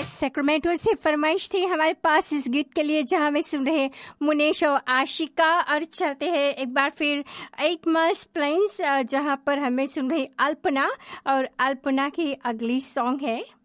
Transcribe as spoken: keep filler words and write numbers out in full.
Sacramento से फरमाइश थी हमारे पास इस गीत के लिए, जहां में सुन रहे मुनेश और आशिका। और चलते हैं एक बार फिर एट माइल्स प्लेन्स, जहां पर हमें सुन रही अल्पना, और अल्पना की अगली सॉन्ग है